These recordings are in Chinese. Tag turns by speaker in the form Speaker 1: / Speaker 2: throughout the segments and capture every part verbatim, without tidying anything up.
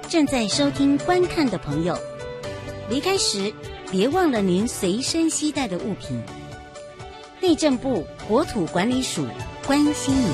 Speaker 1: 正在收听观看的朋友，离开时别忘了您随身携带的物品。内政部国土管理署关心您。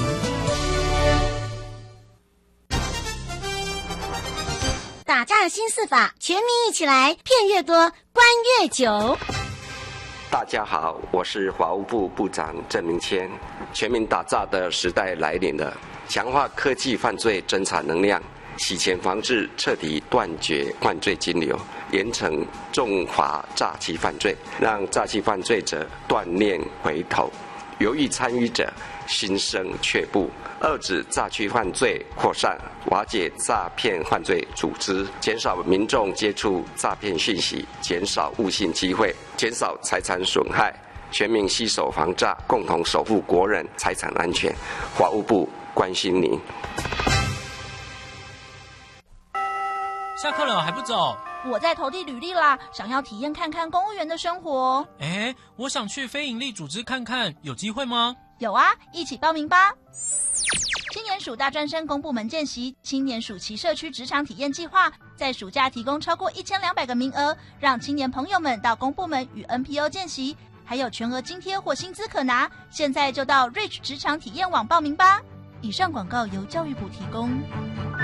Speaker 1: 打诈新四法，全民一起来，骗越多，关越久。
Speaker 2: 大家好，我是法务部部长郑明谦。全民打诈的时代来临了，强化科技犯罪侦查能量，洗钱防治彻底断绝犯罪金流，严惩重罚诈欺犯罪，让诈欺犯罪者断念回头，犹豫参与者心生却步，遏止诈欺犯罪扩散，瓦解诈骗犯罪组织，减少民众接触诈骗讯息，减少误信机会，减少财产损害，全民携手防诈，共同守护国人财产安全。法务部关心您。
Speaker 3: 下课了还不走？
Speaker 4: 我在投递履历啦，想要体验看看公务员的生活。
Speaker 3: 哎，我想去非营利组织看看，有机会吗？
Speaker 4: 有啊，一起报名吧。青年署大专生公部门见习，青年暑期社区职场体验计划，在暑假提供超过一千两百个名额，让青年朋友们到公部门与 N P O 见习，还有全额津贴或薪资可拿。现在就到 Reach 职场体验网报名吧。以上广告由教育部提供。